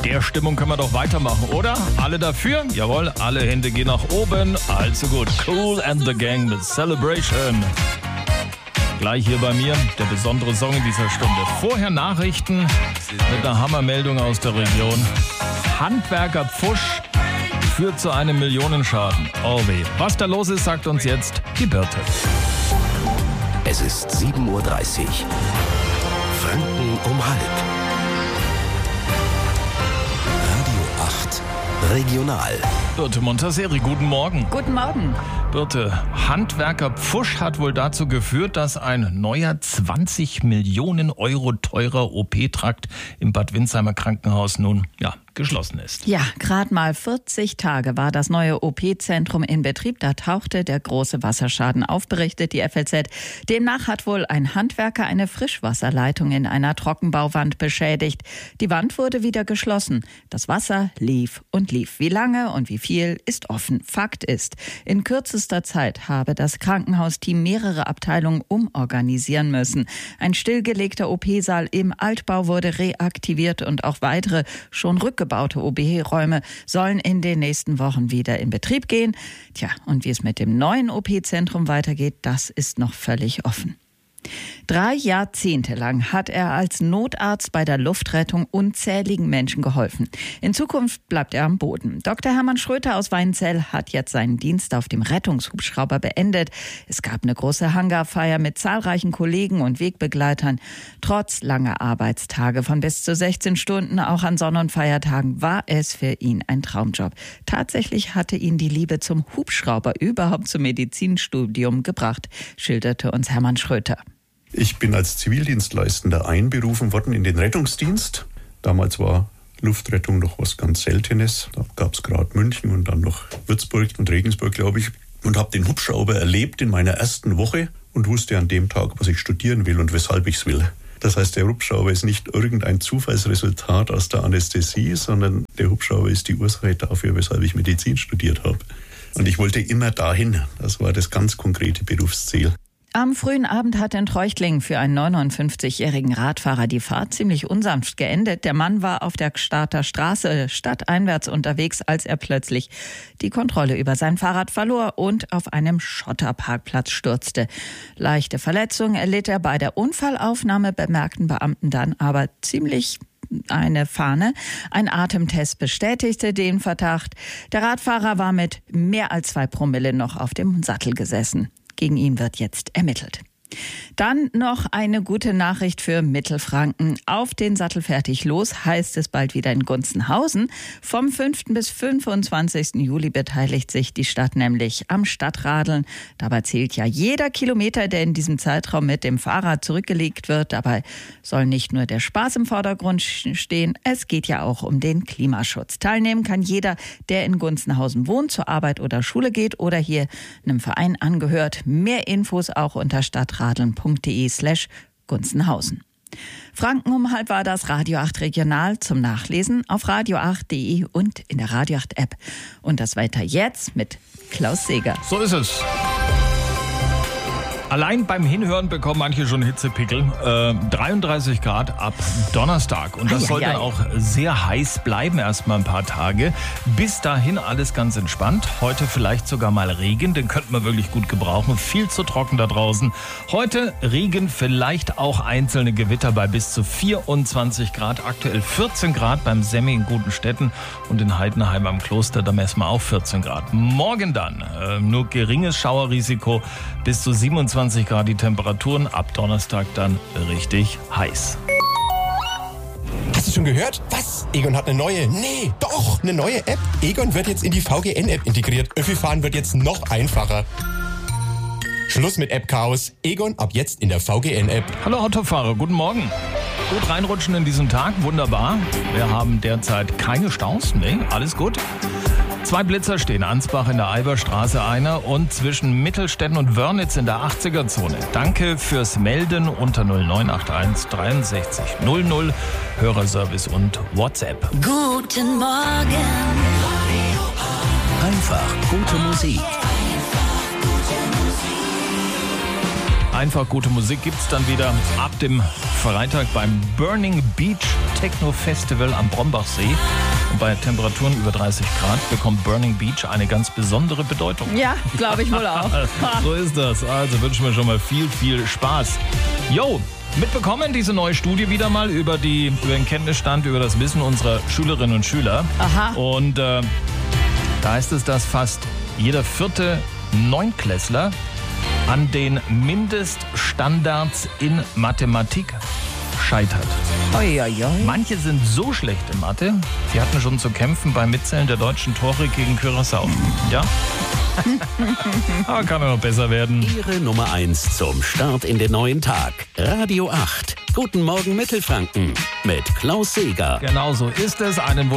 der Stimmung können wir doch weitermachen, oder? Alle dafür? Jawohl, alle Hände gehen nach oben. Also gut, Kool and the Gang mit Celebration. Gleich hier bei mir der besondere Song in dieser Stunde. Vorher Nachrichten mit einer Hammermeldung aus der Region. Handwerker Pfusch führt zu einem Millionenschaden. Oh weh. Was da los ist, sagt uns jetzt die Birte. Es ist 7:30 Uhr. Franken um halb. Radio 8 Regional. Birte Montaseri, guten Morgen. Guten Morgen. Birte, Handwerker Pfusch hat wohl dazu geführt, dass ein neuer 20 Millionen Euro teurer OP-Trakt im Bad Windsheimer Krankenhaus nun, geschlossen ist. Ja, gerade mal 40 Tage war das neue OP-Zentrum in Betrieb. Da tauchte der große Wasserschaden auf, berichtet die FLZ. Demnach hat wohl ein Handwerker eine Frischwasserleitung in einer Trockenbauwand beschädigt. Die Wand wurde wieder geschlossen. Das Wasser lief und lief. Wie lange und wie viel ist offen. Fakt ist, in kürzester Zeit habe das Krankenhausteam mehrere Abteilungen umorganisieren müssen. Ein stillgelegter OP-Saal im Altbau wurde reaktiviert und auch weitere schon rückgebaute OP-Räume sollen in den nächsten Wochen wieder in Betrieb gehen. Tja, und wie es mit dem neuen OP-Zentrum weitergeht, das ist noch völlig offen. 3 Jahrzehnte lang hat er als Notarzt bei der Luftrettung unzähligen Menschen geholfen. In Zukunft bleibt er am Boden. Dr. Hermann Schröter aus Weinzell hat jetzt seinen Dienst auf dem Rettungshubschrauber beendet. Es gab eine große Hangarfeier mit zahlreichen Kollegen und Wegbegleitern. Trotz langer Arbeitstage von bis zu 16 Stunden, auch an Sonn- und Feiertagen, war es für ihn ein Traumjob. Tatsächlich hatte ihn die Liebe zum Hubschrauber überhaupt zum Medizinstudium gebracht, schilderte uns Hermann Schröter. Ich bin als Zivildienstleistender einberufen worden in den Rettungsdienst. Damals war Luftrettung noch was ganz Seltenes. Da gab es gerade München und dann noch Würzburg und Regensburg, glaube ich. Und habe den Hubschrauber erlebt in meiner ersten Woche und wusste an dem Tag, was ich studieren will und weshalb ich es will. Das heißt, der Hubschrauber ist nicht irgendein Zufallsresultat aus der Anästhesie, sondern der Hubschrauber ist die Ursache dafür, weshalb ich Medizin studiert habe. Und ich wollte immer dahin. Das war das ganz konkrete Berufsziel. Am frühen Abend hat in Treuchtlingen für einen 59-jährigen Radfahrer die Fahrt ziemlich unsanft geendet. Der Mann war auf der Gstaadter Straße stadteinwärts unterwegs, als er plötzlich die Kontrolle über sein Fahrrad verlor und auf einem Schotterparkplatz stürzte. Leichte Verletzungen erlitt er. Bei der Unfallaufnahme bemerkten Beamten dann aber ziemlich eine Fahne. Ein Atemtest bestätigte den Verdacht. Der Radfahrer war mit mehr als 2 Promille noch auf dem Sattel gesessen. Gegen ihn wird jetzt ermittelt. Dann noch eine gute Nachricht für Mittelfranken. Auf den Sattel fertig los heißt es bald wieder in Gunzenhausen. Vom 5. bis 25. Juli beteiligt sich die Stadt nämlich am Stadtradeln. Dabei zählt ja jeder Kilometer, der in diesem Zeitraum mit dem Fahrrad zurückgelegt wird. Dabei soll nicht nur der Spaß im Vordergrund stehen, es geht ja auch um den Klimaschutz. Teilnehmen kann jeder, der in Gunzenhausen wohnt, zur Arbeit oder Schule geht oder hier einem Verein angehört. Mehr Infos auch unter stadtradeln.de/Gunzenhausen. Franken um halb war das Radio 8 Regional zum Nachlesen auf radio8.de und in der Radio 8 App. Und das weiter jetzt mit Klaus Seeger. So ist es. Allein beim Hinhören bekommen manche schon Hitzepickel. 33 Grad ab Donnerstag. Und das soll dann auch sehr heiß bleiben, erstmal ein paar Tage. Bis dahin alles ganz entspannt. Heute vielleicht sogar mal Regen, den könnten wir wirklich gut gebrauchen. Viel zu trocken da draußen. Heute Regen, vielleicht auch einzelne Gewitter bei bis zu 24 Grad. Aktuell 14 Grad beim Semmi in Gutenstetten und in Heidenheim am Kloster. Da messen wir auch 14 Grad. Morgen dann nur geringes Schauerrisiko, bis zu 27 Grad die Temperaturen, ab Donnerstag dann richtig heiß. Hast du schon gehört? Was? Egon hat eine neue? Nee, doch, eine neue App. Egon wird jetzt in die VGN-App integriert. Öffi-Fahren wird jetzt noch einfacher. Schluss mit App-Chaos. Egon ab jetzt in der VGN-App. Hallo Autofahrer, guten Morgen. Gut reinrutschen in diesen Tag, wunderbar. Wir haben derzeit keine Staus, nee, alles gut. 2 Blitzer stehen, Ansbach in der Eiberstraße einer und zwischen Mittelstetten und Wörnitz in der 80er-Zone. Danke fürs Melden unter 0981 63 00, Hörerservice und WhatsApp. Guten Morgen. Einfach gute Musik. einfach gute Musik gibt's dann wieder ab dem Freitag beim Burning Beach Techno Festival am Brombachsee. Und bei Temperaturen über 30 Grad bekommt Burning Beach eine ganz besondere Bedeutung. Ja, glaube ich wohl auch. So ist das. Also wünschen wir schon mal viel, viel Spaß. Jo, mitbekommen diese neue Studie wieder mal über den Kenntnisstand, über das Wissen unserer Schülerinnen und Schüler. Aha. Und da heißt es, dass fast jeder 4. Neunklässler an den Mindeststandards in Mathematik scheitert. Oi, oi, oi. Manche sind so schlecht in Mathe, die hatten schon zu kämpfen beim Mitzählen der deutschen Tore gegen Curaçao. Ja? Aber kann ja noch besser werden. Ihre Nummer 1 zum Start in den neuen Tag. Radio 8. Guten Morgen Mittelfranken mit Klaus Seeger. Genau so ist es. Einen